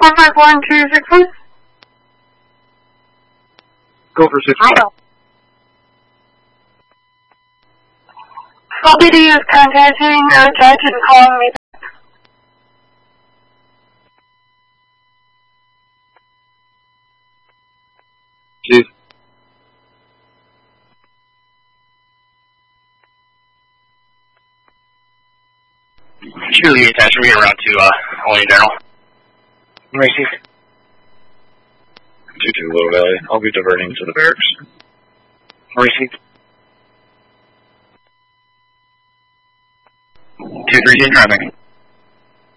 151-261. Go for 6. LBD is contacting Judge and calling me. Chief. Truly attached me around to Hawaiian General. Chief. 2-2 Little Valley. I'll be diverting to the barracks. Chief. 2-3 traffic.